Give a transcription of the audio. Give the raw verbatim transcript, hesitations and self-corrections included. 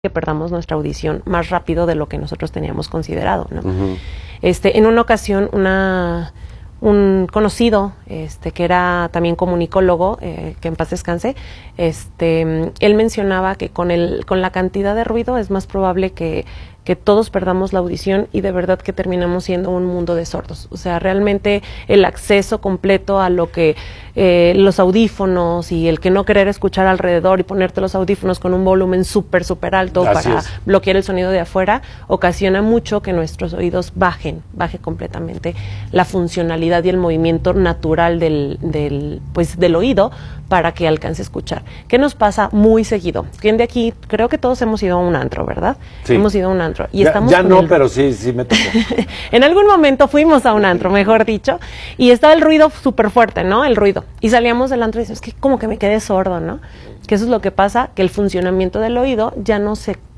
que perdamos nuestra audición más rápido de lo que nosotros teníamos considerado, ¿no? Uh-huh. Este, en una ocasión, una, un conocido, este, que era también comunicólogo, eh, que en paz descanse, este, él mencionaba que con el, con la cantidad de ruido es más probable que que todos perdamos la audición y de verdad que terminamos siendo un mundo de sordos. O sea, realmente el acceso completo a lo que eh, los audífonos y el que no querer escuchar alrededor y ponerte los audífonos con un volumen súper, súper alto Así para es. bloquear el sonido de afuera, ocasiona mucho que nuestros oídos bajen, baje completamente la funcionalidad y el movimiento natural del, del, pues, del oído para que alcance a escuchar. ¿Qué nos pasa muy seguido? ¿Quién de aquí? Creo que todos hemos ido a un antro, ¿verdad? Sí. Hemos ido a un antro. Y ya estamos ya no, el... pero sí, sí me tocó. En algún momento fuimos a un antro, mejor dicho, y estaba el ruido súper fuerte, ¿no? El ruido. Y salíamos del antro y decimos, es que como que me quedé sordo, ¿no? Que eso es lo que pasa, que el funcionamiento del oído ya no se